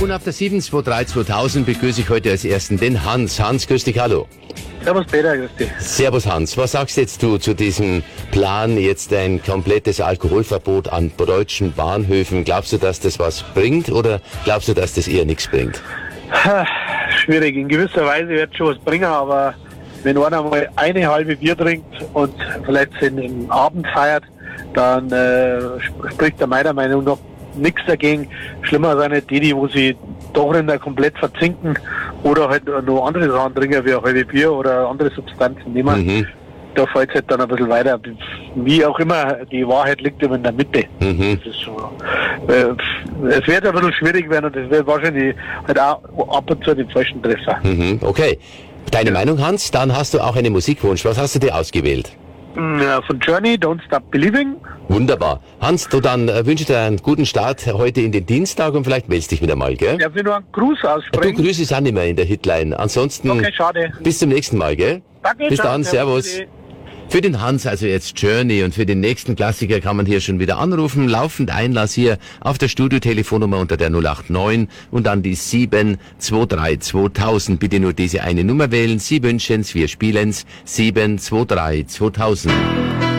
Und auf der 723-2000 begrüße ich heute als Ersten den Hans. Hans, grüß dich, hallo. Servus Peter, grüß dich. Servus Hans, was sagst jetzt du zu diesem Plan, jetzt ein komplettes Alkoholverbot an deutschen Bahnhöfen? Glaubst du, dass das was bringt oder glaubst du, dass das eher nichts bringt? Schwierig, in gewisser Weise wird es schon was bringen, aber wenn einer mal eine halbe Bier trinkt und vielleicht den Abend feiert, dann spricht da meiner Meinung nach nichts dagegen. Schlimmer sind nicht die, wo sie doch nicht komplett verzinken oder halt noch andere Sachen trinken, wie ein halbe Bier oder andere Substanzen nehmen. Mhm. Da fällt es halt dann ein bisschen weiter. Wie auch immer, die Wahrheit liegt immer in der Mitte. Mhm. Das ist so. Es wird ein bisschen schwierig werden und es wird wahrscheinlich halt auch ab und zu den falschen Treffer. Mhm. Okay. Deine Meinung, Hans? Dann hast du auch einen Musikwunsch. Was hast du dir ausgewählt? Von Journey, Don't Stop Believing. Wunderbar. Hans, du dann wünsche dir einen guten Start heute in den Dienstag und vielleicht meldest dich wieder mal, gell? Darf ich nur einen Gruß Du, aussprechen? Grüße sind nicht mehr in der Hitline. Ansonsten Okay, schade. bis zum nächsten Mal, gell? Danke, Bis ciao, dann, servus. Für den Hans also jetzt Journey und für den nächsten Klassiker kann man hier schon wieder anrufen. Laufend Einlass hier auf der Studiotelefonnummer unter der 089 und dann die 723-2000. Bitte nur diese eine Nummer wählen. Sie wünschen's, wir spielen's. 723-2000.